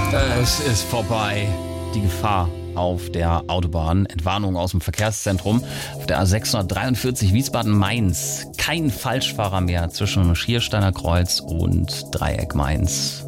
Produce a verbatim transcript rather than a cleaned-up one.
Es ist vorbei. Die Gefahr auf der Autobahn. Entwarnung aus dem Verkehrszentrum. Auf der A sechshundertdreiundvierzig Wiesbaden-Mainz. Kein Falschfahrer mehr zwischen Schiersteiner Kreuz und Dreieck Mainz.